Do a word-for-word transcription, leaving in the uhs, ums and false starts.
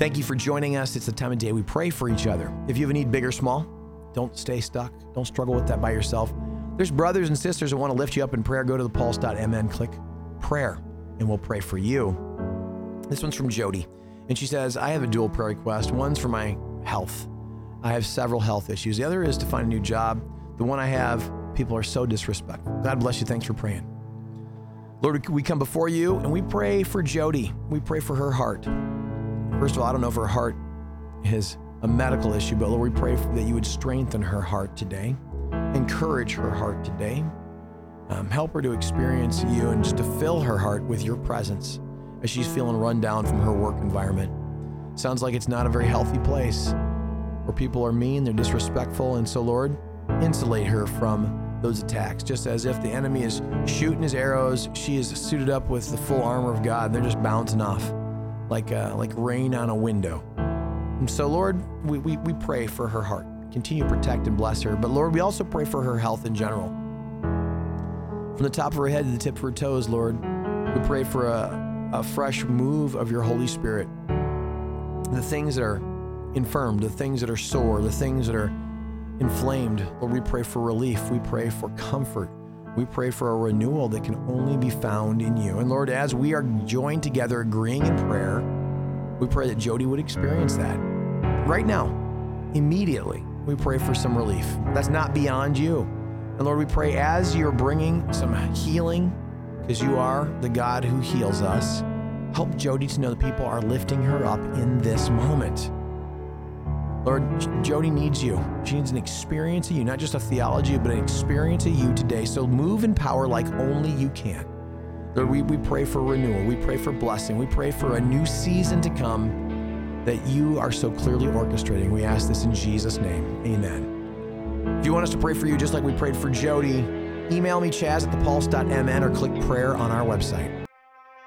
Thank you for joining us. It's the time of day we pray for each other. If you have a need, big or small, don't stay stuck. Don't struggle with that by yourself. There's brothers and sisters who want to lift you up in prayer. Go to the pulse dot m n, click prayer, and we'll pray for you. This one's from Jody, and she says, I have a dual prayer request. One's for my health. I have several health issues. The other is to find a new job. The one I have, people are so disrespectful. God bless you. Thanks for praying. Lord, we come before you and we pray for Jody. We pray for her heart. First of all, I don't know if her heart is a medical issue, but Lord, we pray that you would strengthen her heart today, encourage her heart today, um, help her to experience you and just to fill her heart with your presence as she's feeling run down from her work environment. Sounds like it's not a very healthy place where people are mean, they're disrespectful, and so Lord, insulate her from those attacks, just as if the enemy is shooting his arrows, she is suited up with the full armor of God, and they're just bouncing off like uh, like rain on a window. And so Lord, we, we, we pray for her heart. Continue to protect and bless her. But Lord, we also pray for her health in general. From the top of her head to the tip of her toes, Lord, we pray for a, a fresh move of your Holy Spirit. The things that are infirmed, the things that are sore, the things that are inflamed, Lord, we pray for relief. We pray for comfort. We pray for a renewal that can only be found in you. And Lord, as we are joined together agreeing in prayer, we pray that Jody would experience that right now, immediately. We pray for some relief. That's not beyond you. And Lord, we pray as you're bringing some healing, because you are the God who heals us, help Jody to know that people are lifting her up in this moment. Lord, Jody needs you. She needs an experience of you, not just a theology, but an experience of you today. So move in power like only you can. Lord, we, we pray for renewal. We pray for blessing. We pray for a new season to come that you are so clearly orchestrating. We ask this in Jesus' name. Amen. If you want us to pray for you just like we prayed for Jody, email me, Chaz at the pulse dot m n, or click prayer on our website.